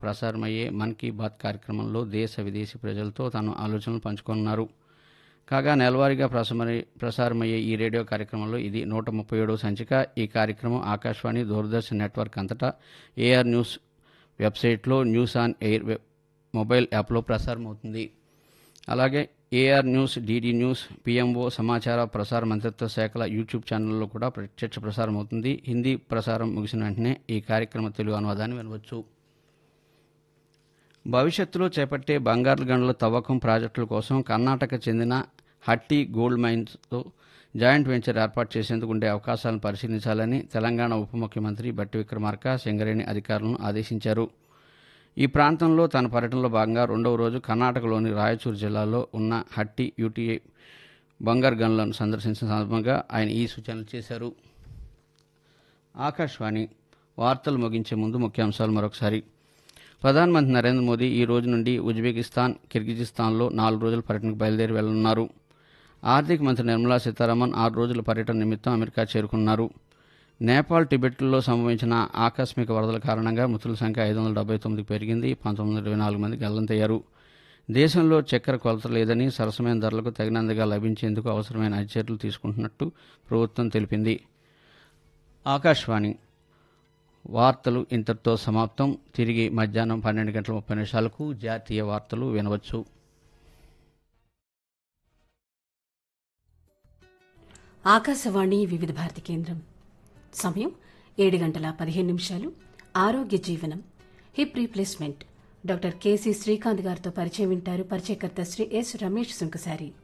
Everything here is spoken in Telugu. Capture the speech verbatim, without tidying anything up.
ప్రసారమయ్యే మన్ కీ బాత్ కార్యక్రమంలో దేశ విదేశీ ప్రజలతో తన ఆలోచనలు పంచుకున్నారు. కాగా నెలవారీగా ప్రసారమై ప్రసారమయ్యే ఈ రేడియో కార్యక్రమంలో ఇది నూట ముప్పై ఏడవ సంచిక. ఈ కార్యక్రమం ఆకాశవాణి, దూరదర్శన్ నెట్వర్క్ అంతటా ఏఆర్ న్యూస్ వెబ్సైట్లో, న్యూస్ ఆన్ ఎయిర్ మొబైల్ యాప్లో ప్రసారమవుతుంది. అలాగే AR news, DD news, PMO సమాచార ప్రసార మంత్రిత్వ శాఖల యూట్యూబ్ ఛానల్లో కూడా ప్రత్యక్ష ప్రసారం అవుతుంది. హిందీ ప్రసారం ముగిసిన వెంటనే ఈ కార్యక్రమ తెలుగు అనువాదాన్ని వినవచ్చు. భవిష్యత్తులో చేపట్టే బంగారు గనుల తవ్వకం ప్రాజెక్టుల కోసం కర్ణాటక చెందిన హట్టి గోల్డ్ మైన్స్తో జాయింట్ వెంచర్ ఏర్పాటు చేసేందుకు ఉండే అవకాశాలను పరిశీలించాలని తెలంగాణ ఉప ముఖ్యమంత్రి బట్టి విక్రమార్క సింగరేణి అధికారులను ఆదేశించారు. ఈ ప్రాంతంలో తన పర్యటనలో భాగంగా రెండవ రోజు కర్ణాటకలోని రాయచూరు జిల్లాలో ఉన్న హట్టి యూటీఐ బంగారు గనులను సందర్శించిన సందర్భంగా ఆయన ఈ సూచనలు చేశారు. ఆకాశవాణి వార్తలు ముగించే ముందు ముఖ్యాంశాలు మరొకసారి. ప్రధానమంత్రి నరేంద్ర మోదీ ఈ రోజు నుండి ఉజ్బెకిస్తాన్, కిర్గిజిస్తాన్లో నాలుగు రోజుల పర్యటనకు బయలుదేరి వెళ్లనున్నారు. ఆర్థిక మంత్రి నిర్మలా సీతారామన్ ఆరు రోజుల పర్యటన నిమిత్తం అమెరికా చేరుకున్నారు. నేపాల్, టిబెట్లో సంభవించిన ఆకస్మిక వరదల కారణంగా మృతుల సంఖ్య ఐదు వందల డెబ్బై తొమ్మిదికి పెరిగింది. పంతొమ్మిది వందల ఇరవై నాలుగు మంది గల్లంతయ్యారు. దేశంలో చక్కెర కొలత లేదని, సరసమైన ధరలకు తగినంతగా లభించేందుకు అవసరమైన అన్ని చర్యలు తీసుకుంటున్నట్టు ప్రభుత్వం తెలిపింది. ఆకాశవాణి వార్తలు ఇంతటితో సమాప్తం. తిరిగి మధ్యాహ్నం పన్నెండు గంటల ముప్పై నిమిషాలకు జాతీయ వార్తలు వినవచ్చు. ఆకాశవాణి వివిధ భారతి కేంద్రం. సమయం ఏడు గంటల పదిహేను నిమిషాలు. ఆరోగ్య జీవనం, hip replacement, doctor KC Srikanth గారితో పరిచయం వింటారు. పరిచయకర్త శ్రీ ఎస్ రమేష్ సుంకసారి.